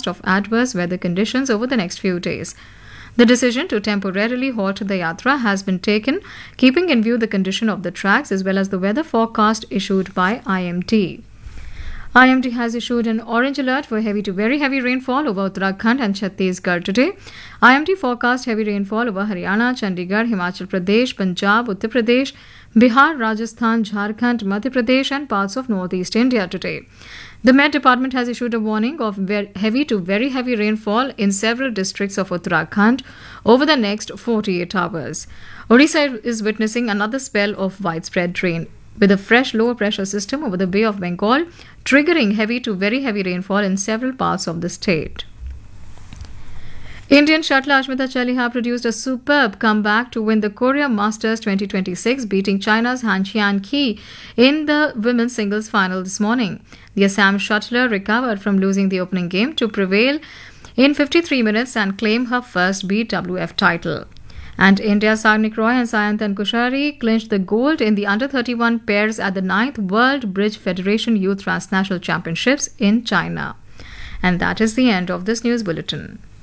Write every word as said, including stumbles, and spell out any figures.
forecast of adverse weather conditions over the next few days. The decision to temporarily halt the yatra has been taken, keeping in view the condition of the tracks as well as the weather forecast issued by I M D. I M D has issued an orange alert for heavy to very heavy rainfall over Uttarakhand and Chhattisgarh today. I M D forecast heavy rainfall over Haryana, Chandigarh, Himachal Pradesh, Punjab, Uttar Pradesh, Bihar, Rajasthan, Jharkhand, Madhya Pradesh and parts of northeast India today. The Met Department has issued a warning of very heavy to very heavy rainfall in several districts of Uttarakhand over the next forty-eight hours. Odisha is witnessing another spell of widespread rain, with a fresh lower pressure system over the Bay of Bengal, triggering heavy to very heavy rainfall in several parts of the state. Indian shuttler Ashmita Chaliha produced a superb comeback to win the Korea Masters twenty twenty-six, beating China's Han Qian-Qi in the women's singles final this morning. The Assam shuttler recovered from losing the opening game to prevail in fifty-three minutes and claim her first B W F title. And India's Sagnik Roy and Sayantan Kushari clinched the gold in the under thirty-one pairs at the ninth World Bridge Federation Youth Transnational Championships in China. And that is the end of this news bulletin.